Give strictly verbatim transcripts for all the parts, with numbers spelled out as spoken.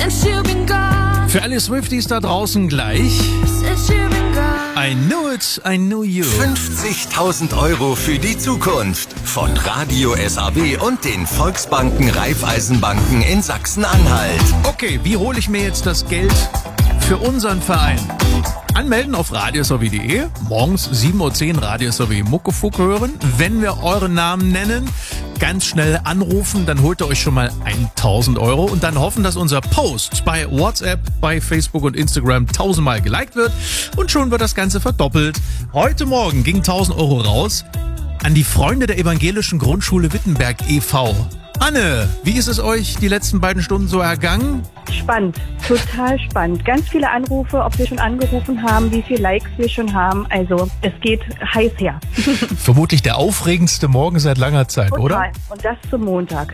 since you've been gone. Für alle Swifties da draußen gleich. Since you've been gone. I knew it, I knew you. fünfzigtausend Euro für die Zukunft von Radio S A W und den Volksbanken Raiffeisenbanken in Sachsen-Anhalt. Okay, wie hole ich mir jetzt das Geld für unseren Verein? Anmelden auf radio s a w punkt d e. Morgens sieben Uhr zehn Radio S A W Muckefuck hören. Wenn wir euren Namen nennen, ganz schnell anrufen, dann holt ihr euch schon mal tausend Euro und dann hoffen, dass unser Post bei WhatsApp, bei Facebook und Instagram tausendmal geliked wird und schon wird das Ganze verdoppelt. Heute Morgen ging tausend Euro raus an die Freunde der Evangelischen Grundschule Wittenberg e V Anne, wie ist es euch die letzten beiden Stunden so ergangen? Spannend, total spannend. Ganz viele Anrufe, ob wir schon angerufen haben, wie viele Likes wir schon haben. Also es geht heiß her. Vermutlich der aufregendste Morgen seit langer Zeit, Total. oder? Und das zum Montag.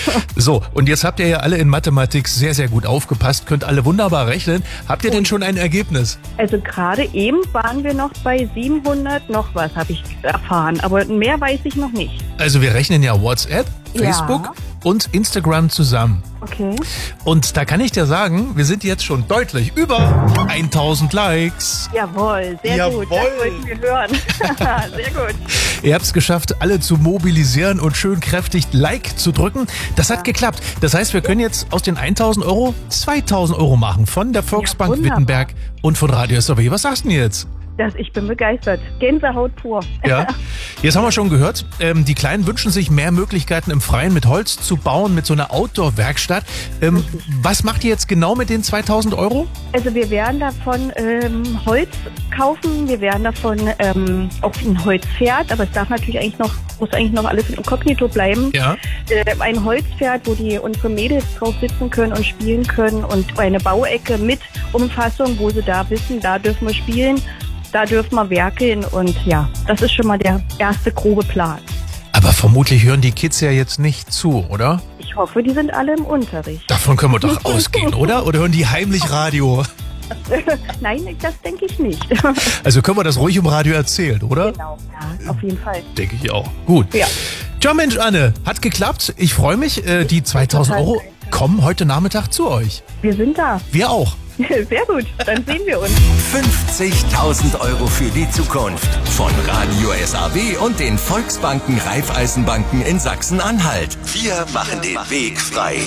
So, und jetzt habt ihr ja alle in Mathematik sehr, sehr gut aufgepasst, könnt alle wunderbar rechnen. Habt ihr denn schon ein Ergebnis? Also gerade eben waren wir noch bei siebenhundert noch was, habe ich erfahren. Aber mehr weiß ich noch nicht. Also wir rechnen ja WhatsApp, Facebook Ja. und Instagram zusammen. Okay. Und da kann ich dir sagen, wir sind jetzt schon deutlich über tausend Likes. Jawohl, sehr Jawohl. gut. Das wollten wir hören. Sehr gut. Ihr habt es geschafft, alle zu mobilisieren und schön kräftig Like zu drücken. Das hat geklappt. Das heißt, wir können jetzt aus den tausend Euro zweitausend Euro machen von der Volksbank wunderbar. Wittenberg und von Radio S A W. Was sagst du denn jetzt? Das, ich bin begeistert. Gänsehaut pur. Ja, jetzt haben wir schon gehört, ähm, die Kleinen wünschen sich mehr Möglichkeiten im Freien mit Holz zu bauen, mit so einer Outdoor-Werkstatt. Ähm, was macht ihr jetzt genau mit den zweitausend Euro? Also wir werden davon ähm, Holz kaufen, wir werden davon ähm, auch ein Holzpferd, aber es darf natürlich eigentlich noch, muss eigentlich noch alles inkognito bleiben. Ja. Äh, ein Holzpferd, wo die unsere Mädels drauf sitzen können und spielen können und eine Bauecke mit Umfassung, wo sie da wissen, da dürfen wir spielen, da dürfen wir werkeln und ja, das ist schon mal der erste grobe Plan. Aber vermutlich hören die Kids ja jetzt nicht zu, oder? Ich hoffe, die sind alle im Unterricht. Davon können wir doch ausgehen, oder? Oder hören die heimlich Radio? Nein, das denke ich nicht. Also können wir das ruhig im Radio erzählen, oder? Genau, ja, auf jeden Fall. Denke ich auch. Gut. Ja. Tja, Mensch, Anne, hat geklappt. Ich freue mich. Äh, die zweitausend Total Euro geil. kommen heute Nachmittag zu euch. Wir sind da. Wir auch. Sehr gut, dann sehen wir uns. fünfzigtausend Euro für die Zukunft von Radio S A W und den Volksbanken Raiffeisenbanken in Sachsen-Anhalt. Wir machen den Weg frei.